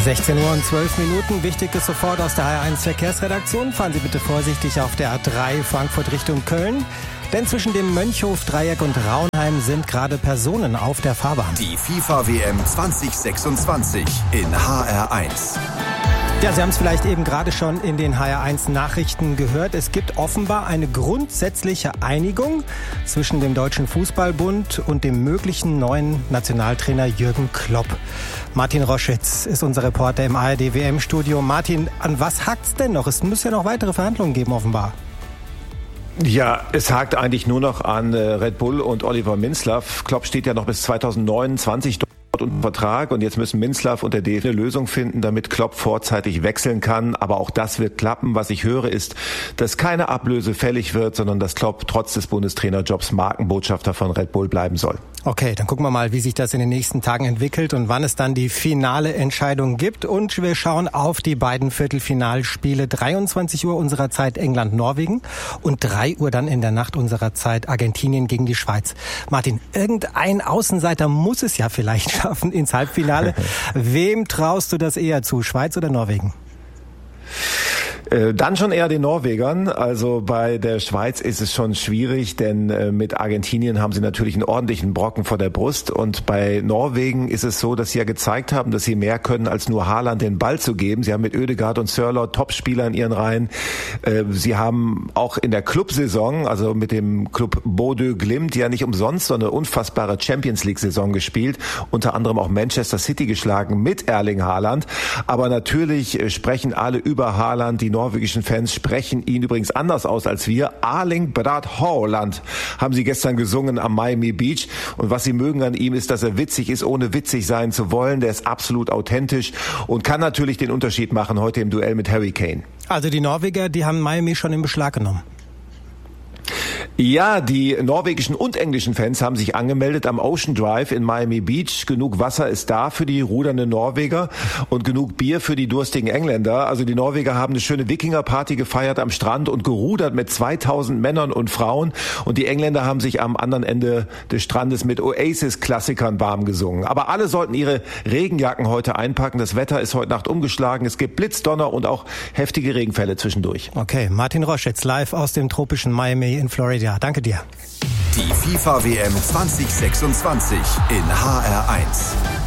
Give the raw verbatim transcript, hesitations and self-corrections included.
sechzehn Uhr und zwölf Minuten. Wichtiges sofort aus der H R eins Verkehrsredaktion. Fahren Sie bitte vorsichtig auf der A drei Frankfurt Richtung Köln. Denn zwischen dem Mönchhof-Dreieck und Raunheim sind gerade Personen auf der Fahrbahn. Die FIFA-W M zwanzig sechsundzwanzig in H R eins. Ja, Sie haben es vielleicht eben gerade schon in den H R eins Nachrichten gehört. Es gibt offenbar eine grundsätzliche Einigung zwischen dem Deutschen Fußballbund und dem möglichen neuen Nationaltrainer Jürgen Klopp. Martin Roschitz ist unser Reporter im A R D W M-Studio. Martin, an was hakt's denn noch? Es muss ja noch weitere Verhandlungen geben, offenbar. Ja, es hakt eigentlich nur noch an Red Bull und Oliver Minzlaff. Klopp steht ja noch bis zweitausendneunundzwanzig unter Vertrag und jetzt müssen Minzlaff und der D F B eine Lösung finden, damit Klopp vorzeitig wechseln kann. Aber auch das wird klappen. Was ich höre, ist, dass keine Ablöse fällig wird, sondern dass Klopp trotz des Bundestrainerjobs Markenbotschafter von Red Bull bleiben soll. Okay, dann gucken wir mal, wie sich das in den nächsten Tagen entwickelt und wann es dann die finale Entscheidung gibt. Und wir schauen auf die beiden Viertelfinalspiele. dreiundzwanzig Uhr unserer Zeit England-Norwegen und drei Uhr dann in der Nacht unserer Zeit Argentinien gegen die Schweiz. Martin, irgendein Außenseiter muss es ja vielleicht schaffen ins Halbfinale. Wem traust du das eher zu, Schweiz oder Norwegen? Dann schon eher den Norwegern. Also bei der Schweiz ist es schon schwierig, denn mit Argentinien haben sie natürlich einen ordentlichen Brocken vor der Brust. Und bei Norwegen ist es so, dass sie ja gezeigt haben, dass sie mehr können, als nur Haaland den Ball zu geben. Sie haben mit Ødegaard und Sørloth Topspieler in ihren Reihen. Sie haben auch in der Clubsaison, also mit dem Club Bodø Glimt, ja nicht umsonst so eine unfassbare Champions-League-Saison gespielt. Unter anderem auch Manchester City geschlagen mit Erling Haaland. Aber natürlich sprechen alle über Haaland. Die norwegischen Fans sprechen ihn übrigens anders aus als wir. Erling Braut Haaland haben sie gestern gesungen am Miami Beach. Und was sie mögen an ihm ist, dass er witzig ist, ohne witzig sein zu wollen. Der ist absolut authentisch und kann natürlich den Unterschied machen heute im Duell mit Harry Kane. Also die Norweger, die haben Miami schon in Beschlag genommen. Ja, die norwegischen und englischen Fans haben sich angemeldet am Ocean Drive in Miami Beach. Genug Wasser ist da für die rudernden Norweger und genug Bier für die durstigen Engländer. Also die Norweger haben eine schöne Wikinger-Party gefeiert am Strand und gerudert mit zweitausend Männern und Frauen. Und die Engländer haben sich am anderen Ende des Strandes mit Oasis-Klassikern warm gesungen. Aber alle sollten ihre Regenjacken heute einpacken. Das Wetter ist heute Nacht umgeschlagen. Es gibt Blitzdonner und auch heftige Regenfälle zwischendurch. Okay, Martin Roschitz live aus dem tropischen Miami in Florida. Ja, danke dir. Die FIFA-W M zwanzig sechsundzwanzig in H R eins.